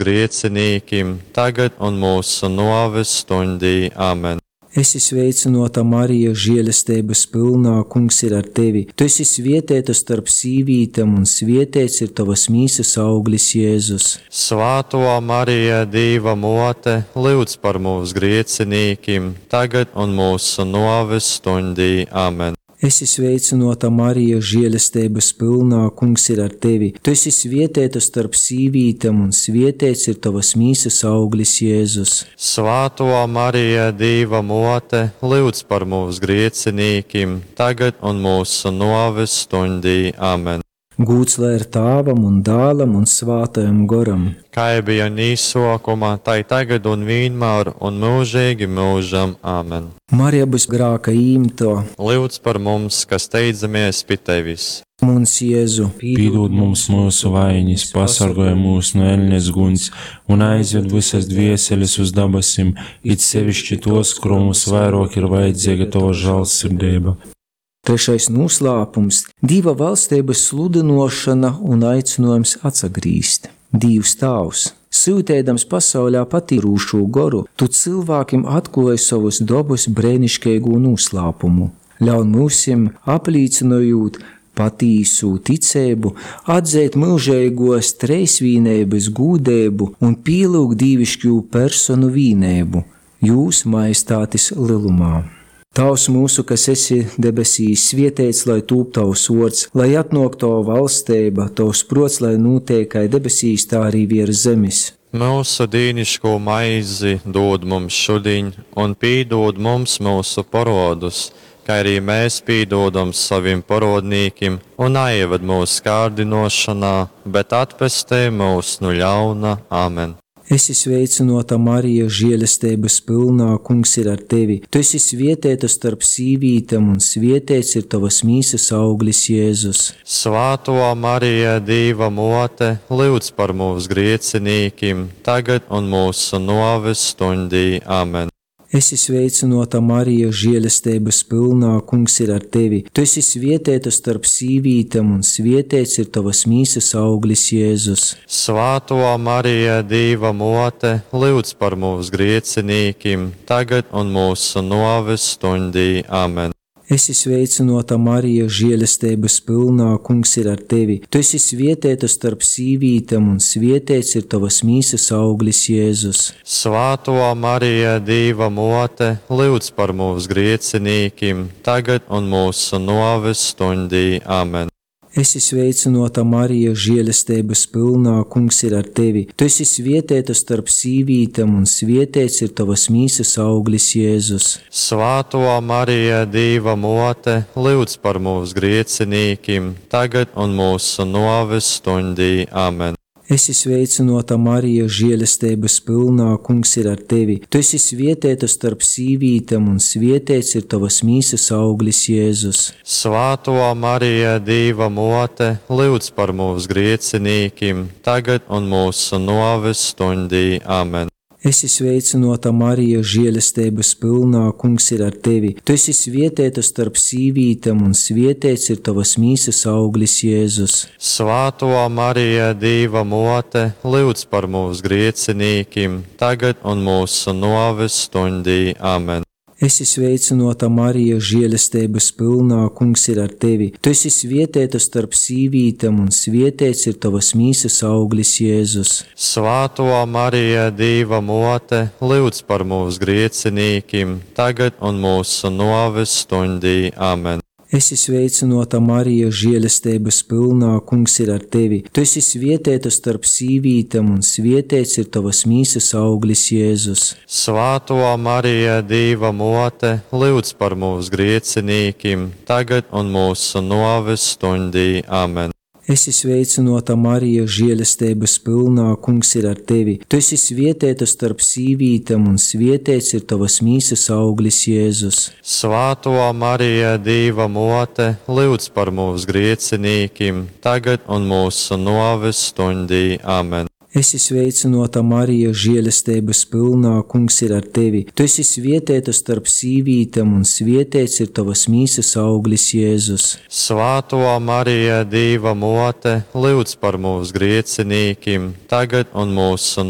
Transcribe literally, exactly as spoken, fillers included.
griecinīkim, tagad un mūsu nāves stundī. Āmen. Esi sveicināta, Marija, žēlastības pilnā, Kungs ir ar tevi. Tu esi svētīta starp sīvītēm, un svētīts ir tavas mīsas auglis, Jēzus. Svāto Marija, Dieva mote, lūdz par mūsu griecinīkim, tagad un mūsu nāves stundī. Āmen. Esi sveicināta, Marija, žēlastības pilnā, Kungs ir ar tevi. Tu esi svētīta starp sīvītēm, un svētīts ir tavas mīsas auglis, Jēzus. Svāto Marija, Dieva mote, lūdz par mūsu griecinīkim, tagad un mūsu nāves stundī. Āmen. Gūts lai ir Tēvam un Dēlam un Svētajam Garam. Kā bija nīsokumā, tai tagad un vienmēr un mūžīgi mūžam. Āmen. Marija būs grāka īmto. Lūdz par mums, kas steidzamies pie tevis. Mums, Jēzu, Pīdod mums mūsu vainas, pasargāj mūs no ēļņas guņas un aizved visas dvieseles uz dabasim, it sevišķi tos, kur mums vairāk ir vajadzīga tava žēlsirdība. Trešais noslēpums – Dieva valstības sludinošana un aicinājums atsagrīst. Dievs Tēvs, sūtēdams pasaulē patīrūšo garu, tu cilvēkiem atklāji savus dabas brēnišķīgo noslēpumu. Ļauj mūsim, aplīcinojot patīsu ticību, atzēt mūžīgos trejsvīnības gūdību un pielūgt dievišķo personu vīnību, jūs majestātes lielumā. Tavs mūsu, kas esi debesīs, svētīts, lai tūp tavs vārds, lai atnāk tava valstība, tavs prots, lai notiek kā debesīs, tā arī virs zemes. Mūsu dīnišķo maizi dod mums šodien, un pīdod mums mūsu parodus, kā arī mēs pīdodam saviem parodnīkiem, un aieved mūsu kārdinošanā, bet atpestē mūs no ļauna. Āmen. Esi sveicināta, Marija, žēlastības pilnā, Kungs ir ar tevi. Tu esi svētīta starp sīvītēm, un svētīts ir tavas mīsas auglis, Jēzus. Svāto Marija, Dieva mote, lūdz par mūsu griecinīkim, tagad un mūsu nāves stundī. Āmen. Esi sveicināta, Marija, žēlastības pilnā, Kungs ir ar tevi. Tu esi svētīta starp sīvītēm, un svētīts ir tavas mīsas auglis, Jēzus. Svāto Marija, Dieva mote, lūdz par mūsu griecinīkim, tagad un mūsu nāves stundī. Āmen. Esi sveicināta, Marija, žēlastības pilnā, Kungs ir ar tevi. Tu esi svētīta starp sīvītēm, un svētīts ir tavas mīsas auglis, Jēzus. Svāto Marija, Dieva mote, lūdz par mūsu griecinīkim, tagad un mūsu nāves stundī. Āmen. Esi sveicināta, Marija, žēlastības pilnā, Kungs ir ar tevi. Tu esi svētīta starp sīvītēm, un svētīts ir tavas mīsas auglis, Jēzus. Svāto Marija, Dieva mote, lūdz par mūsu griecinīkim, tagad un mūsu nāves stundī. Āmen. Esi sveicināta, Marija, žēlastības pilnā, Kungs ir ar tevi. Tu esi svētīta starp sīvītēm, un svētīts ir tavas mīsas auglis, Jēzus. Svāto Marija, Dieva mote, lūdz par mūsu griecinīkim, tagad un mūsu nāves stundī. Āmen. Esi sveicināta, Marija, žēlastības pilnā, Kungs ir ar tevi. Tu esi svētīta starp sīvītēm, un svētīts ir tavas mīsas auglis, Jēzus. Svāto Marija, Dieva mote, lūdz par mūsu griecinīkim, tagad un mūsu nāves stundī. Āmen. Esi sveicināta, Marija, žēlastības pilnā, Kungs ir ar tevi. Tu esi svētīta starp sīvītēm, un svētīts ir tavas mīsas auglis, Jēzus. Svāto Marija, Dieva mote, lūdz par mūsu griecinīkim, tagad un mūsu nāves stundī. Āmen. Esi sveicināta, Marija, žēlastības pilnā, Kungs ir ar tevi. Tu esi svētīta starp sīvītēm, un svētīts ir tavas mīsas auglis, Jēzus. Svāto Marija, Dieva mote, lūdz par mūsu griecinīkim, tagad un mūsu nāves stundī. Āmen. Esi sveicināta, Marija, žēlastības pilnā, Kungs ir ar tevi. Tu esi svētīta starp sīvītēm, un svētīts ir tavas mīsas auglis, Jēzus. Svāto Marija, Dieva mote, lūdz par mūsu griecinīkim, tagad un mūsu nāves stundī. Āmen. Esi sveicināta, Marija, žēlastības pilnā, Kungs ir ar tevi. Tu esi svētīta starp sīvītēm, un svētīts ir tavas mīsas auglis, Jēzus. Svāto Marija, Dieva mote, lūdz par mūsu griecinīkim, tagad un mūsu